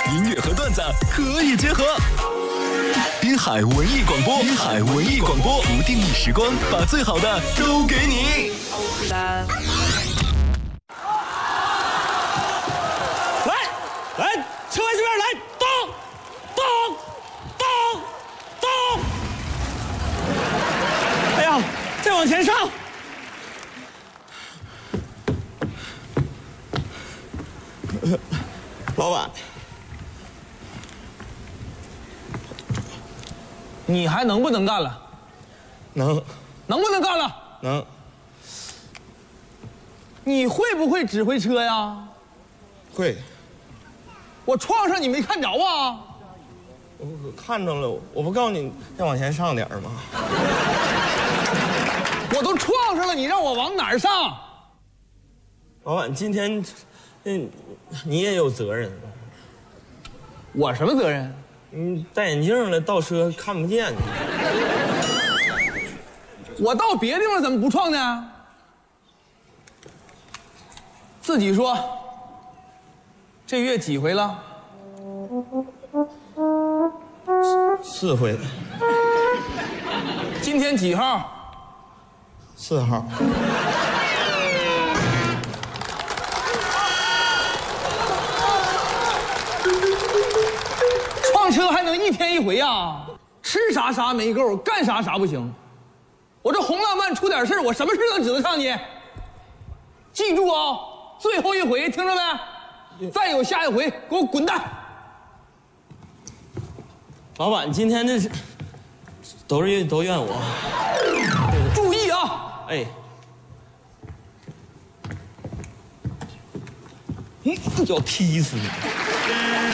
音乐和段子可以结合。滨海文艺广播，滨海文艺广播，不定义时光，把最好的都给你。 来，车外这边来，动，动，动，动！哎呀，再往前上。老板， 你还能不能干了？ 能不能干了？ 能。 你会不会指挥车呀？ 会。 我撞上你没看着啊？ 我看着了，我不告诉你再往前上点吗？ 我都撞上了，你让我往哪儿上？ 老板，今天，你也有责任。 我什么责任？ 你戴眼镜了，倒车看不见。 我到别地方怎么不撞呢？自己说。这月几回了 ？4回。 今天几号 ？4号。 撞车还能一天一回呀？吃啥啥没够，干啥啥不行。我这红浪漫出点事儿，我什么事都指得上你。记住啊，最后一回，听着没？再有下一回，给我滚蛋！ 老板，今天这是都怨我。 注意啊！ 哎，要踢死你！